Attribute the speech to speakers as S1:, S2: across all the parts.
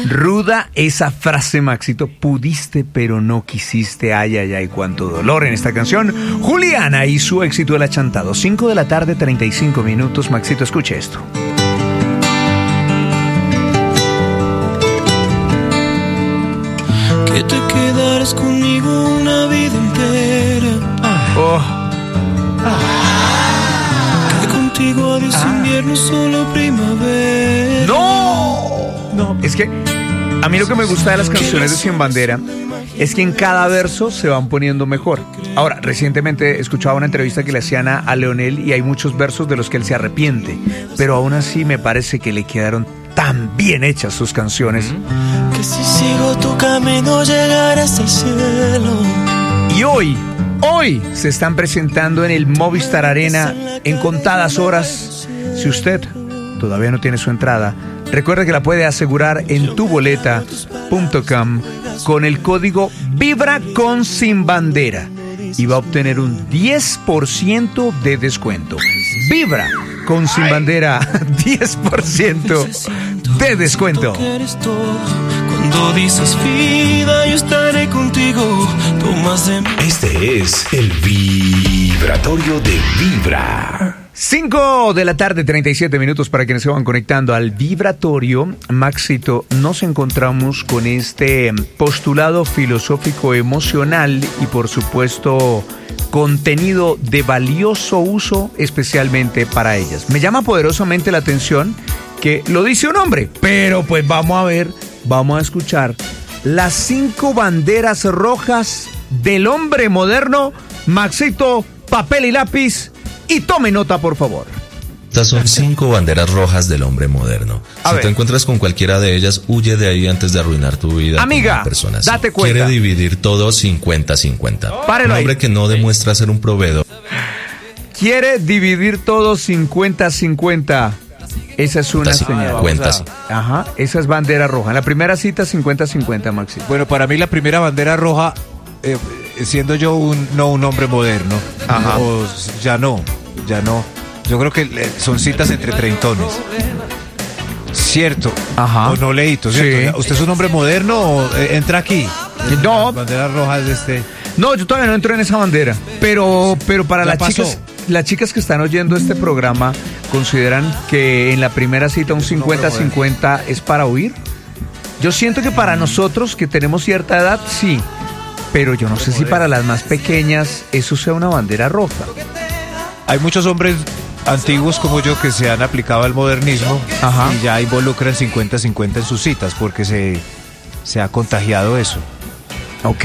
S1: Ruda esa frase, Maxito. Pudiste pero no quisiste. Ay, ay, ay, cuánto dolor en esta canción. Juliana y su éxito El Achantado. 5 de la tarde, 35 minutos. Maxito, escuche esto.
S2: Que te quedaras conmigo una vida entera. Que contigo adiós invierno, solo primavera.
S1: No, es que a mí lo que me gusta de las canciones de Sin Bandera es que en cada verso se van poniendo mejor. Ahora, recientemente escuchaba una entrevista que le hacían a Leonel y hay muchos versos de los que él se arrepiente, pero aún así me parece que le quedaron tan bien hechas sus canciones.
S2: Que si sigo tu camino llegaré hasta el cielo.
S1: Y hoy se están presentando en el Movistar Arena en contadas horas. Si usted todavía no tiene su entrada, recuerde que la puede asegurar en tuboleta.com con el código Vibra con Sin Bandera y va a obtener un 10% de descuento. Vibra con Sin Bandera, 10% de descuento.
S2: Cuando dices vida, yo estaré contigo.
S3: Este es el vibratorio de Vibra.
S1: 5 de la tarde, 37 minutos para quienes se van conectando al vibratorio. Maxito, nos encontramos con este postulado filosófico emocional y por supuesto contenido de valioso uso especialmente para ellas. Me llama poderosamente la atención que lo dice un hombre, pero pues vamos a escuchar las 5 banderas rojas del hombre moderno. Maxito, papel y lápiz. Y tome nota, por favor.
S4: Estas son 5 banderas rojas del hombre moderno. Si te encuentras con cualquiera de ellas, huye de ahí antes de arruinar tu vida.
S1: Amiga, date cuenta.
S4: Quiere dividir todo 50-50.
S1: Párelo
S4: un hombre
S1: ahí.
S4: que no demuestra ser un proveedor.
S1: Quiere dividir todo 50-50. Esa es una señal. Ajá, esa es bandera roja. En la primera cita, 50-50, Maxi.
S5: Bueno, para mí la primera bandera roja, siendo yo un hombre moderno,
S1: Ajá.
S5: Ya no. Yo creo que son citas entre treintones. ¿Cierto?
S1: Ajá.
S5: O no leíto, ¿cierto?
S1: Sí.
S5: ¿Usted es un hombre moderno o entra aquí?
S1: No.
S5: Banderas rojas de este...
S1: No, yo todavía no entro en esa bandera. Pero para las chicas que están oyendo este programa, ¿consideran que en la primera cita un 50-50 es para huir? Yo siento que para nosotros que tenemos cierta edad, sí. Pero yo no sé si para las más pequeñas eso sea una bandera roja.
S5: Hay muchos hombres antiguos como yo que se han aplicado al modernismo.
S1: Ajá.
S5: Y ya involucran 50-50 en sus citas porque se ha contagiado eso.
S1: Ok.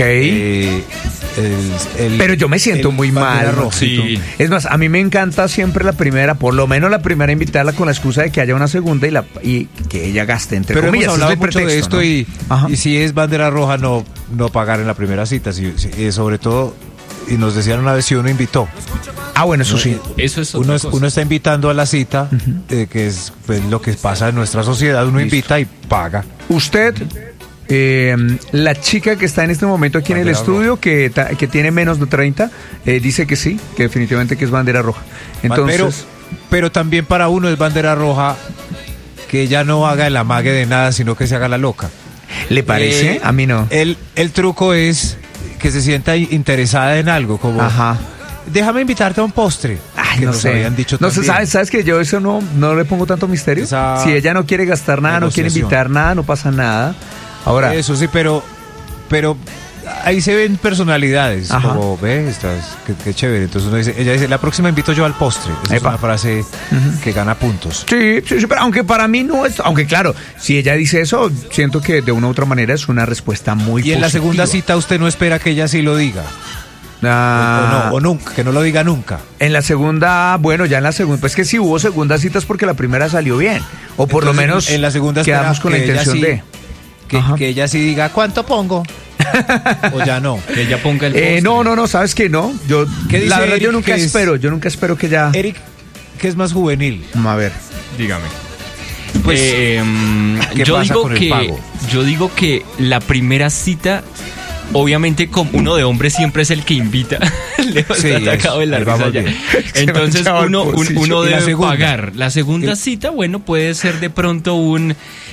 S5: Pero
S1: Pero yo me siento muy mal, Roxito.
S6: Sí.
S1: Es más, a mí me encanta siempre la primera, por lo menos la primera, invitarla con la excusa de que haya una segunda y que ella gaste entre
S5: Pero
S1: comillas.
S5: hemos hablado
S1: es mi
S5: mucho de esto,
S1: ¿no?
S5: y si es bandera roja no pagar en la primera cita, sobre todo, y nos decían una vez si uno invitó.
S1: Ah, bueno, eso sí.
S6: Eso es
S5: Uno está invitando a la cita, que es pues, lo que pasa en nuestra sociedad, uno invita y paga.
S1: Usted, la chica que está en este momento aquí en el
S5: Bandera
S1: estudio, que tiene menos de 30, dice que sí, que definitivamente que es bandera roja. Entonces,
S5: pero también para uno es bandera roja que ella no haga el amague de nada, sino que se haga la loca.
S1: ¿le parece? A mí no.
S5: El truco es que se sienta interesada en algo, como
S1: Ajá.
S5: déjame invitarte a un postre.
S1: Ay,
S5: que
S1: no
S5: nos
S1: sé.
S5: habían dicho
S1: No sé,
S5: también.
S1: ¿sabes que yo eso no le pongo tanto misterio?
S5: Esa
S1: Si ella no quiere gastar nada, no quiere
S5: negociación.
S1: invitar nada, no pasa nada. Ahora,
S5: Eso sí, pero ahí se ven personalidades.
S1: Ajá.
S5: Como, qué chévere. Entonces uno dice, ella dice, la próxima invito yo al postre. Esa es
S1: Epa.
S5: una frase que gana puntos.
S1: sí, pero aunque para mí no es, aunque claro, si ella dice eso, siento que de una u otra manera es una respuesta muy
S5: Y en la
S1: positiva.
S5: segunda cita usted no espera que ella sí lo diga.
S1: Ah,
S5: O nunca, que no lo diga nunca.
S1: En la segunda, bueno, ya en la segunda, pues que si hubo segunda cita es porque la primera salió bien, o por lo
S5: Entonces,
S1: menos
S5: en la segunda
S1: quedamos
S5: espera
S1: con la
S5: que ella
S1: intención
S5: sí-
S1: de. Ajá.
S5: Que ella sí diga, ¿cuánto pongo? O ya no.
S6: que ella ponga el postre.
S1: No, sabes que no. Yo,
S5: ¿Qué dice
S1: la verdad,
S5: Eric
S1: yo nunca
S5: que es-
S1: espero que ella.
S5: Eric, ¿qué es más juvenil?
S1: A ver.
S6: Dígame.
S5: Pues, ¿qué
S6: yo
S5: pasa
S6: digo
S5: con el
S6: que
S5: pago?
S6: yo digo que la primera cita, obviamente, como uno de hombre siempre es el que invita. Le
S5: Sí,
S6: está atacado en la
S5: ahí
S6: risa
S5: vamos
S6: ya.
S5: bien.
S6: Entonces
S1: Se me ha echado el
S6: uno
S1: bolsillo.
S6: uno
S5: ¿Y la
S6: debe
S5: segunda?
S6: pagar. La segunda cita, bueno, puede ser de pronto un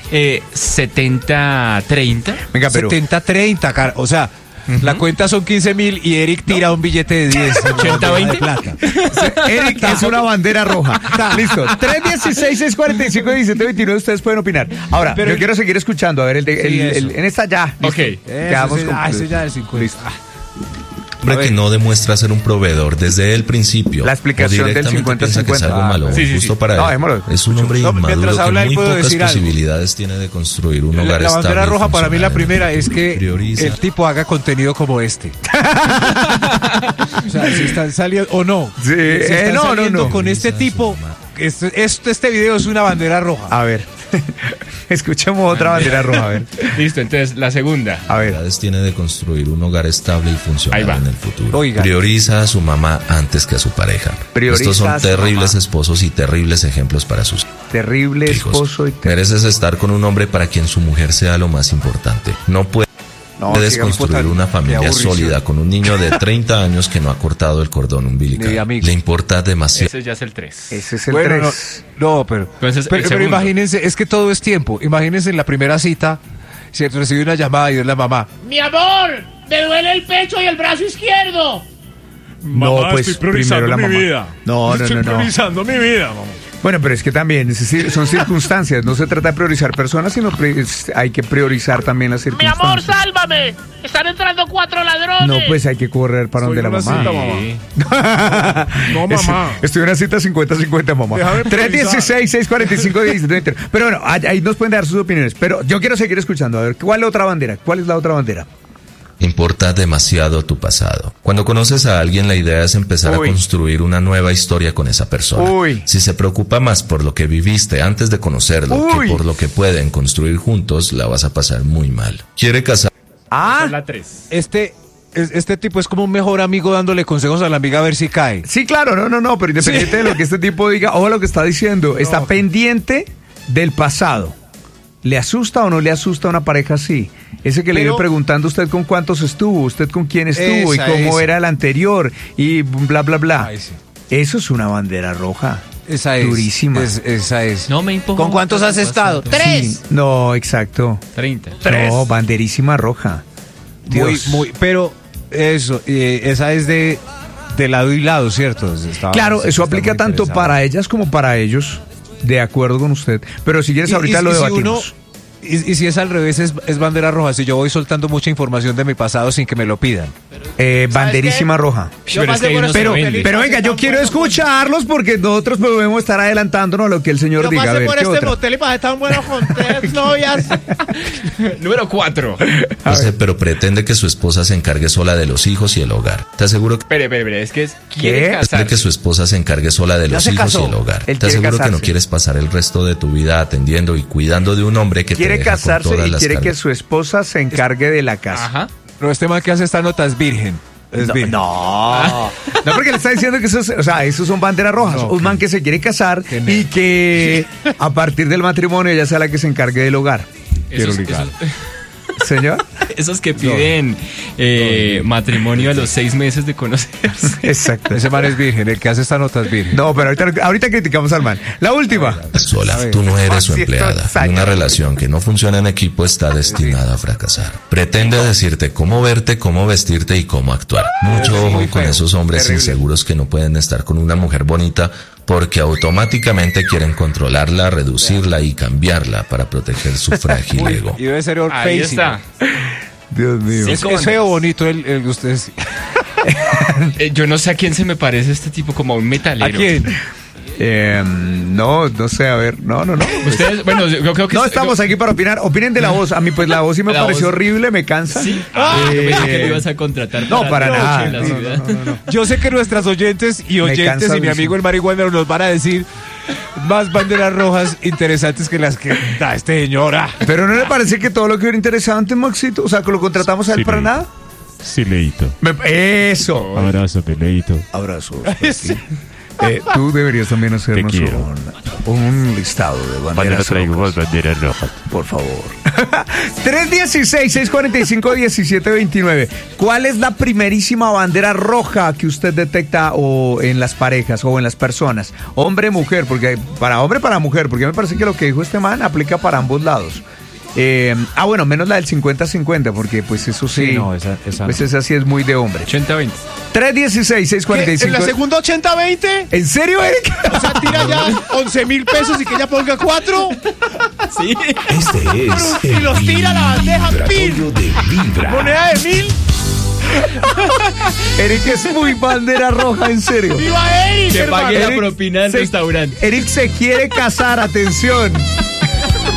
S6: 70-30.
S1: Venga, pero
S5: 70-30, o sea, la cuenta son 15.000 y Eric tira un billete de 10.
S6: 80-20.
S5: de plata.
S1: Eric es una bandera roja. Listo. 316-645-1729. Ustedes pueden opinar. Ahora,
S5: Pero
S1: yo quiero seguir escuchando. A ver, en esta ya. Listo.
S6: Ok.
S1: Quedamos con.
S5: Ese ya del 50.
S1: Listo.
S4: Hombre que no demuestra ser un proveedor desde el principio.
S1: La explicación
S4: o
S1: del
S4: directamente
S1: 50-50.
S4: piensa que es algo malo,
S6: Sí, sí,
S4: justo
S6: sí.
S4: para
S1: No,
S4: él.
S1: dejémoslo.
S4: Es un hombre
S5: No,
S4: inmaduro
S5: mientras habla,
S4: que
S5: él
S4: muy
S5: puedo
S4: pocas
S5: decir algo.
S4: posibilidades tiene de construir un hogar
S5: La
S4: estable.
S5: bandera
S4: y
S5: roja para mí la
S4: funcional.
S5: primera es que
S4: Prioriza.
S5: el tipo haga contenido como este. O sea, si están saliendo o no.
S1: Sí,
S5: Si están
S1: no,
S5: saliendo
S1: no.
S5: con este tipo, este video es una bandera roja.
S1: A ver. Escuchemos otra bandera roja. A ver.
S6: Listo, entonces la segunda.
S1: A ver.
S4: Prioridades tiene de construir un hogar estable y
S6: Ahí
S4: funcional
S6: va.
S4: en el futuro.
S5: Oiga.
S4: Prioriza a su mamá antes que a su pareja.
S1: Prioriza
S4: Estos
S1: a
S4: son
S1: su
S4: terribles
S1: mamá.
S4: esposos y terribles ejemplos para sus
S1: Terrible
S4: hijos.
S1: esposo y
S4: Mereces estar con un hombre para quien su mujer sea lo más importante. No puedes
S1: sigamos
S4: construir
S1: votando.
S4: una familia
S5: Qué aburrición.
S4: sólida con un niño de 30 años que no ha cortado el cordón
S5: Ni
S4: umbilical.
S5: amigos.
S4: Le importa demasiado.
S6: Ese ya es el 3.
S1: Ese es el
S5: Bueno,
S1: 3.
S5: no, pero,
S6: Entonces, el
S5: pero
S6: segundo.
S5: imagínense, es que todo es tiempo. Imagínense en la primera cita, ¿cierto? Recibe una llamada y es la mamá.
S7: Mi amor, me duele el pecho y el brazo izquierdo.
S1: No, pues primero la mamá. No, no, no, no.
S5: priorizando mi vida, mamá.
S1: Bueno, pero es que también es decir, son circunstancias. No se trata de priorizar personas, sino hay que priorizar también las
S7: Mi amor,
S1: circunstancias.
S7: sálvame. Están entrando 4 ladrones.
S1: No, pues hay que correr para donde la
S5: una
S1: mamá.
S5: cita, mamá. No, mamá.
S1: Estoy en una cita 50-50, mamá.
S5: Déjame priorizar.
S1: 316-645-1720. Pero bueno, ahí nos pueden dar sus opiniones. Pero yo quiero seguir escuchando. A ver, ¿cuál es la otra bandera? ¿Cuál es la otra bandera?
S4: Importa demasiado tu pasado. Cuando conoces a alguien, la idea es empezar
S1: Uy.
S4: a construir una nueva historia con esa persona.
S1: Uy.
S4: Si se preocupa más por lo que viviste antes de conocerlo
S1: Uy.
S4: que por lo que pueden construir juntos, la vas a pasar muy mal. Quiere casar.
S1: Ah,
S6: Es la 3.
S5: Este tipo es como un mejor amigo dándole consejos a la amiga a ver si cae.
S1: sí, claro, no, pero independiente de lo que este tipo diga, ojo lo que está diciendo, está pendiente del pasado. ¿Le asusta o no le asusta a una pareja así? Ese que le
S5: Pero-
S1: iba preguntando usted con cuántos estuvo, usted con quién estuvo
S5: Esa,
S1: y cómo
S5: esa.
S1: era el anterior y bla, bla, bla.
S5: Ay, sí.
S1: Eso es una bandera roja.
S5: Esa es.
S1: Durísima.
S5: Esa es.
S6: No me importa.
S5: ¿Con cuántos has estado?
S7: 3.
S1: Sí, no, exacto.
S6: 30.
S1: No, banderísima roja. Dios.
S5: Pero eso, esa es de lado y lado, ¿cierto?
S1: Claro, eso aplica
S5: muy
S1: tanto
S5: interesante.
S1: para ellas como para ellos. De acuerdo con usted. Pero si quieres, ahorita lo
S5: si
S1: debatimos.
S5: y si es al revés, es bandera roja. Si yo voy soltando mucha información de mi pasado sin que me lo pidan.
S1: Banderísima roja.
S6: Pero es que ahí uno se
S1: Pero,
S6: vende.
S1: pero venga, yo quiero escucharlos porque nosotros podemos estar adelantándonos a lo que el señor diga. A ver, ¿qué otra?
S7: motel y pasé tan bueno con 3 novias.
S6: Número 4.
S4: Pero pretende que su esposa se encargue sola de los hijos y el hogar. Te aseguro que
S6: Espere, es que quiere
S1: ¿Qué?
S4: Pretende
S6: casarse.
S4: que su esposa se encargue sola de
S5: Ya
S4: los
S5: se
S4: hijos
S5: casó.
S4: y el hogar.
S1: Él
S4: Te
S1: quiere
S4: aseguro que no
S1: casarse.
S4: quieres pasar el resto de tu vida atendiendo y cuidando de un hombre que
S1: Quiere
S4: te deja con
S1: casarse
S4: todas
S1: y
S4: las
S1: quiere que
S4: cargas.
S1: su esposa se encargue de la casa.
S6: Ajá.
S5: Pero este man que hace esta nota es virgen. Es virgen.
S1: No, no, porque le está diciendo que esos son banderas rojas.
S5: No,
S1: Un man que se quiere casar
S5: que
S1: y que a partir del matrimonio ella sea la que se encargue del hogar.
S6: Esos,
S1: Señor.
S6: esos que piden matrimonio a los 6 meses de conocerse.
S1: Exacto.
S5: Ese man es virgen. El que hace esta nota es virgen.
S1: No, pero ahorita criticamos al man. La última.
S4: Sola,
S5: A ver.
S4: tú no eres su
S1: 200
S4: empleada. Y
S1: años.
S4: una relación que no funciona en equipo está destinada a fracasar. Pretende decirte cómo verte, cómo vestirte y cómo actuar. Mucho
S5: Es muy
S4: ojo con
S5: feo.
S4: esos hombres
S1: Terrible.
S4: inseguros que no pueden estar con una mujer bonita porque automáticamente quieren controlarla, reducirla y cambiarla para proteger su frágil ego.
S5: Y debe ser
S6: Ahí
S5: feísimo.
S6: está.
S1: Dios mío.
S6: Sí.
S5: Es feo bonito el de ustedes.
S6: Yo no sé a quién se me parece este tipo, como a un metalero.
S5: ¿A quién?
S1: No sé, a ver. No.
S6: Ustedes, bueno, yo creo que...
S1: No estamos aquí para opinar. Opinen de la voz. A mí, pues la voz sí me
S6: La
S1: pareció
S6: voz.
S1: horrible, me cansa.
S6: Sí. Yo pensé que lo ibas a contratar.
S1: No, para
S6: la
S1: nada.
S6: noche en la
S1: No,
S6: ciudad.
S5: Yo sé que nuestras oyentes y
S1: Me
S5: oyentes
S1: cansa
S5: y mi amigo el marihuanero nos van a decir más banderas rojas interesantes que las que da este señor. Ah.
S1: Pero ¿no le parece que todo lo que era interesante, Maxito? O sea, que lo contratamos a él
S8: Sí,
S1: para
S8: sí.
S1: nada.
S8: Sí, Leito.
S1: Eso.
S8: Abrazo, Leito.
S1: Abrazos. Tú deberías también hacernos un listado de banderas rojas.
S5: banderas rojas.
S1: Por favor. 316-645-1729. ¿Cuál es la primerísima bandera roja que usted detecta o en las parejas o en las personas? Hombre, mujer, porque para hombre, para mujer, porque me parece que lo que dijo este man aplica para ambos lados. Bueno, menos la del 50-50, porque pues eso sí,
S5: no, esa
S1: pues
S5: no.
S1: esa sí es muy de hombre.
S6: 80-20.
S1: 316-645.
S8: ¿En la segunda 80-20?
S1: ¿En serio, Eric?
S8: O sea, tira ya 11.000 pesos y que ella ponga 4.
S6: Sí.
S3: Este es
S8: Y los tira a la bandeja,
S3: vibratorio de Vibra.
S8: Moneda de 1.000.
S1: Eric es muy bandera roja, en serio.
S8: ¡Viva Eric,
S6: Que
S8: hermano!
S6: pague la
S1: Eric,
S6: propina del
S1: se-
S6: restaurante.
S1: Eric se quiere casar, atención.